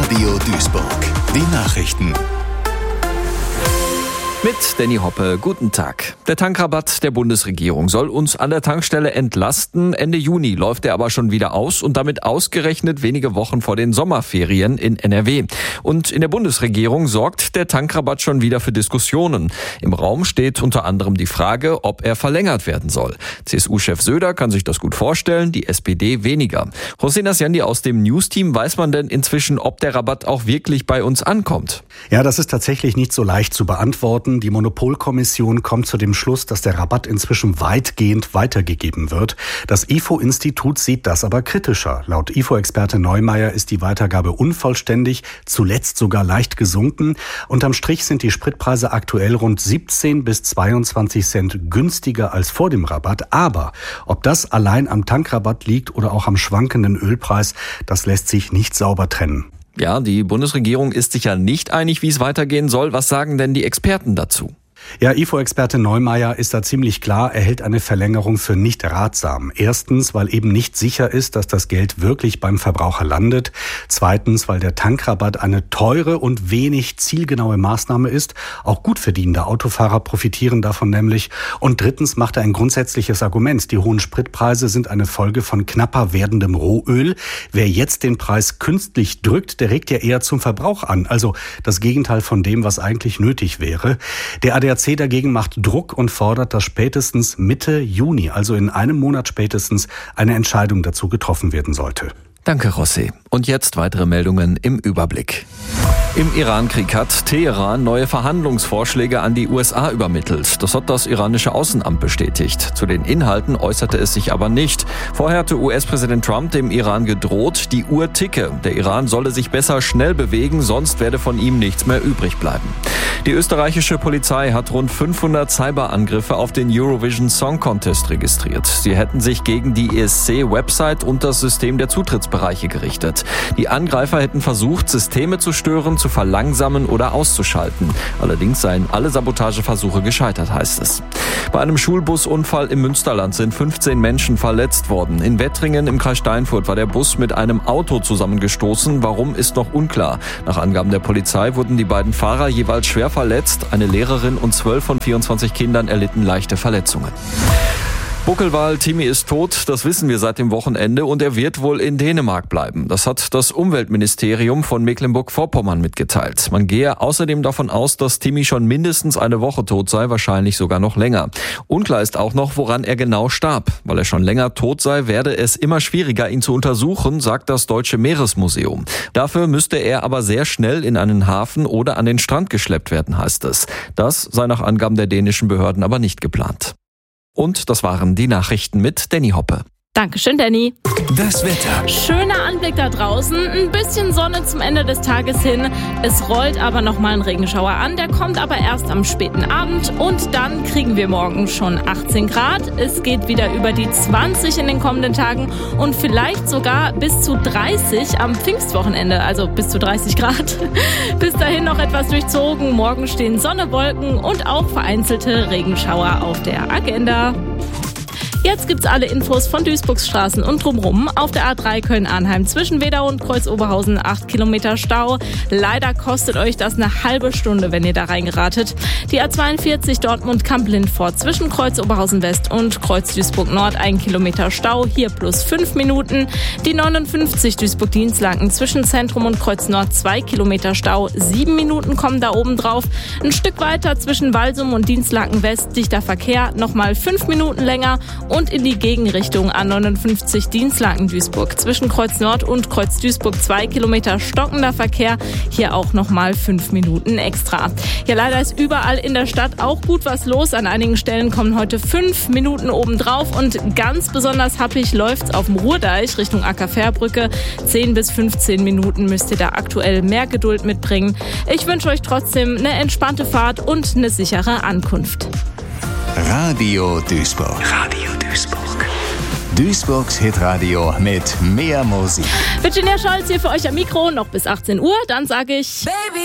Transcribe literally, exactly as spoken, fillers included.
Radio Duisburg. Die Nachrichten. Mit Danny Hoppe, guten Tag. Der Tankrabatt der Bundesregierung soll uns an der Tankstelle entlasten. Ende Juni läuft er aber schon wieder aus und damit ausgerechnet wenige Wochen vor den Sommerferien in N R W. Und in der Bundesregierung sorgt der Tankrabatt schon wieder für Diskussionen. Im Raum steht unter anderem die Frage, ob er verlängert werden soll. C S U-Chef Söder kann sich das gut vorstellen, die S P D weniger. Hossein Asjandi aus dem News-Team, weiß man denn inzwischen, ob der Rabatt auch wirklich bei uns ankommt? Ja, das ist tatsächlich nicht so leicht zu beantworten. Die Monopolkommission kommt zu dem Schluss, dass der Rabatt inzwischen weitgehend weitergegeben wird. Das I F O-Institut sieht das aber kritischer. Laut I F O-Experte Neumeier ist die Weitergabe unvollständig, zuletzt sogar leicht gesunken. Unterm Strich sind die Spritpreise aktuell rund siebzehn bis zweiundzwanzig Cent günstiger als vor dem Rabatt. Aber ob das allein am Tankrabatt liegt oder auch am schwankenden Ölpreis, das lässt sich nicht sauber trennen. Ja, die Bundesregierung ist sich ja nicht einig, wie es weitergehen soll. Was sagen denn die Experten dazu? Ja, I F O-Experte Neumeier ist da ziemlich klar, er hält eine Verlängerung für nicht ratsam. Erstens, weil eben nicht sicher ist, dass das Geld wirklich beim Verbraucher landet. Zweitens, weil der Tankrabatt eine teure und wenig zielgenaue Maßnahme ist. Auch gut verdienende Autofahrer profitieren davon nämlich. Und drittens macht er ein grundsätzliches Argument. Die hohen Spritpreise sind eine Folge von knapper werdendem Rohöl. Wer jetzt den Preis künstlich drückt, der regt ja eher zum Verbrauch an. Also das Gegenteil von dem, was eigentlich nötig wäre. Der A D A C dagegen macht Druck und fordert, dass spätestens Mitte Juni, also in einem Monat spätestens, eine Entscheidung dazu getroffen werden sollte. Danke, Rossi. Und jetzt weitere Meldungen im Überblick. Im Iran-Krieg hat Teheran neue Verhandlungsvorschläge an die U S A übermittelt. Das hat das iranische Außenamt bestätigt. Zu den Inhalten äußerte es sich aber nicht. Vorher hatte U S-Präsident Trump dem Iran gedroht, die Uhr ticke. Der Iran solle sich besser schnell bewegen, sonst werde von ihm nichts mehr übrig bleiben. Die österreichische Polizei hat rund fünfhundert Cyberangriffe auf den Eurovision Song Contest registriert. Sie hätten sich gegen die E S C-Website und das System der Zutrittsbereiche gerichtet. Die Angreifer hätten versucht, Systeme zu stören, zu verlangsamen oder auszuschalten. Allerdings seien alle Sabotageversuche gescheitert, heißt es. Bei einem Schulbusunfall im Münsterland sind fünfzehn Menschen verletzt worden. In Wettringen im Kreis Steinfurt war der Bus mit einem Auto zusammengestoßen. Warum, ist noch unklar. Nach Angaben der Polizei wurden die beiden Fahrer jeweils schwer verletzt. Eine Lehrerin und zwölf von vierundzwanzig Kindern erlitten leichte Verletzungen. Buckelwal Timmy ist tot, das wissen wir seit dem Wochenende, und er wird wohl in Dänemark bleiben. Das hat das Umweltministerium von Mecklenburg-Vorpommern mitgeteilt. Man gehe außerdem davon aus, dass Timmy schon mindestens eine Woche tot sei, wahrscheinlich sogar noch länger. Unklar ist auch noch, woran er genau starb. Weil er schon länger tot sei, werde es immer schwieriger, ihn zu untersuchen, sagt das Deutsche Meeresmuseum. Dafür müsste er aber sehr schnell in einen Hafen oder an den Strand geschleppt werden, heißt es. Das sei nach Angaben der dänischen Behörden aber nicht geplant. Und das waren die Nachrichten mit Danny Hoppe. Dankeschön, Danny. Das Wetter. Schöner Anblick da draußen, ein bisschen Sonne zum Ende des Tages hin. Es rollt aber nochmal ein Regenschauer an, der kommt aber erst am späten Abend und dann kriegen wir morgen schon achtzehn Grad. Es geht wieder über die zwanzig in den kommenden Tagen und vielleicht sogar bis zu dreißig am Pfingstwochenende, also bis zu dreißig Grad. Bis dahin noch etwas durchzogen, morgen stehen Sonne, Wolken und auch vereinzelte Regenschauer auf der Agenda. Jetzt gibt's alle Infos von Duisburgs Straßen und drumrum. Auf der A drei Köln-Arnheim zwischen Wedau und Kreuz-Oberhausen acht Kilometer Stau. Leider kostet euch das eine halbe Stunde, wenn ihr da reingeratet. Die A zweiundvierzig Dortmund-Kamp-Lindfort zwischen Kreuz-Oberhausen-West und Kreuz-Duisburg-Nord ein Kilometer Stau, hier plus fünf Minuten. Die neunundfünfzig Duisburg-Dienstlaken zwischen Zentrum und Kreuz-Nord zwei Kilometer Stau, sieben Minuten kommen da oben drauf. Ein Stück weiter zwischen Walsum und Dienstlaken-West dichter Verkehr, nochmal fünf Minuten länger. Und in die Gegenrichtung A neunundfünfzig Dienstlaken-Duisburg. Zwischen Kreuz Nord und Kreuz Duisburg zwei Kilometer stockender Verkehr. Hier auch nochmal fünf Minuten extra. Ja, leider ist überall in der Stadt auch gut was los. An einigen Stellen kommen heute fünf Minuten obendrauf. Und ganz besonders happig läuft's auf dem Ruhrdeich Richtung Ackerfährbrücke. zehn bis fünfzehn Minuten müsst ihr da aktuell mehr Geduld mitbringen. Ich wünsche euch trotzdem eine entspannte Fahrt und eine sichere Ankunft. Radio Duisburg. Radio Duisburg. Duisburgs Hitradio mit mehr Musik. Virginia Scholz hier für euch am Mikro, noch bis achtzehn Uhr. Dann sage ich... Baby.